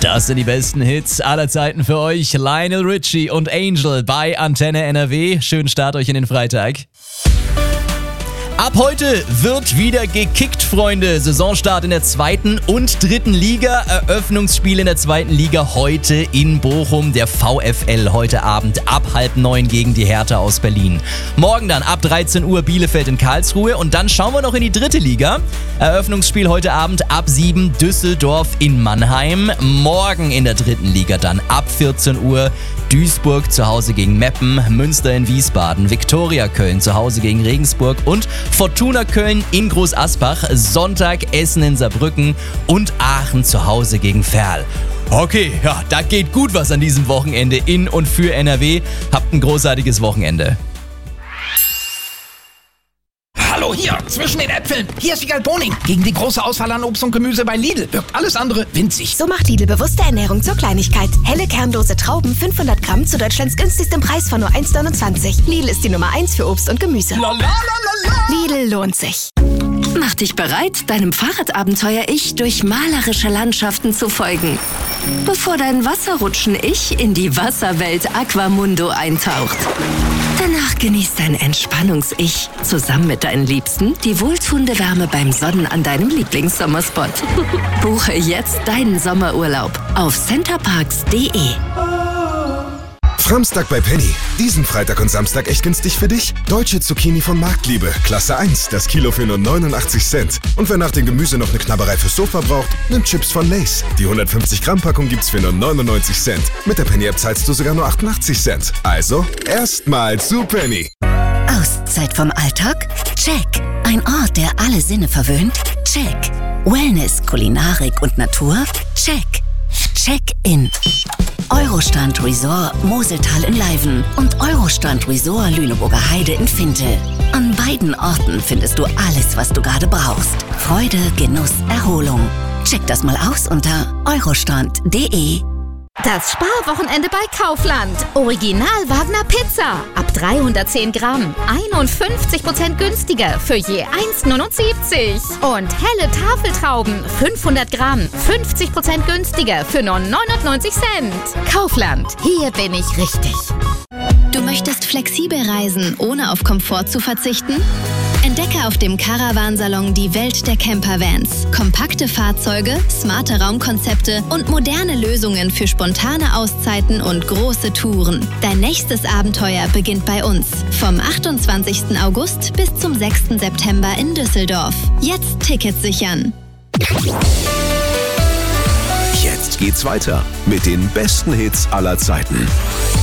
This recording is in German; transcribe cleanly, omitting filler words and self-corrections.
Das sind die besten Hits aller Zeiten für euch. Lionel Richie und Angel bei Antenne NRW. Schönen Start euch in den Freitag. Ab heute wird wieder gekickt, Freunde. Saisonstart in der 2. und 3. Liga. Eröffnungsspiel in der 2. Liga heute in Bochum. Der VfL heute Abend ab 8:30 gegen die Hertha aus Berlin. Morgen dann ab 13 Uhr Bielefeld in Karlsruhe. Und dann schauen wir noch in die 3. Liga. Eröffnungsspiel heute Abend ab 7 Düsseldorf in Mannheim. Morgen in der 3. Liga dann ab 14 Uhr Duisburg zu Hause gegen Meppen, Münster in Wiesbaden, Viktoria Köln zu Hause gegen Regensburg und Fortuna Köln in Groß Asbach, Sonntag Essen in Saarbrücken und Aachen zu Hause gegen Verl. Okay, ja, da geht gut was an diesem Wochenende in und für NRW. Habt ein großartiges Wochenende. Hallo, hier, zwischen den Äpfeln. Hier ist die Galboning. Gegen die große Auswahl an Obst und Gemüse bei Lidl wirkt alles andere winzig. So macht Lidl bewusste Ernährung zur Kleinigkeit. Helle kernlose Trauben, 500 Gramm zu Deutschlands günstigstem Preis von nur 1,29. Lidl ist die Nummer 1 für Obst und Gemüse. Lidl lohnt sich. Mach dich bereit, deinem Fahrradabenteuer-Ich durch malerische Landschaften zu folgen. Bevor dein Wasserrutschen-Ich in die Wasserwelt Aquamundo eintaucht. Danach genießt dein Entspannungs-Ich zusammen mit deinen Liebsten die wohltuende Wärme beim Sonnen an deinem Lieblingssommerspot. Buche jetzt deinen Sommerurlaub auf centerparks.de. Framstag bei Penny. Diesen Freitag und Samstag echt günstig für dich. Deutsche Zucchini von Marktliebe, Klasse 1, das Kilo für nur 89 Cent. Und wer nach dem Gemüse noch eine Knabberei fürs Sofa braucht, nimmt Chips von Lay's. Die 150 Gramm Packung gibt's für nur 99 Cent. Mit der Penny-App zahlst du sogar nur 88 Cent. Also, erstmal zu Penny. Auszeit vom Alltag? Check. Ein Ort, der alle Sinne verwöhnt? Check. Wellness, Kulinarik und Natur? Check. Check-in. Eurostrand Resort Moseltal in Leiven und Eurostrand Resort Lüneburger Heide in Fintel. An beiden Orten findest du alles, was du gerade brauchst. Freude, Genuss, Erholung. Check das mal aus unter eurostrand.de. Das Sparwochenende bei Kaufland. Original Wagner Pizza. Ab 310 Gramm. 51% günstiger für je 1,79. Und helle Tafeltrauben. 500 Gramm. 50% günstiger für nur 99 Cent. Kaufland. Hier bin ich richtig. Du möchtest flexibel reisen, ohne auf Komfort zu verzichten? Entdecke auf dem Caravansalon die Welt der Campervans. Kompakte Fahrzeuge, smarte Raumkonzepte und moderne Lösungen für spontane Auszeiten und große Touren. Dein nächstes Abenteuer beginnt bei uns. Vom 28. August bis zum 6. September in Düsseldorf. Jetzt Tickets sichern. Jetzt geht's weiter mit den besten Hits aller Zeiten.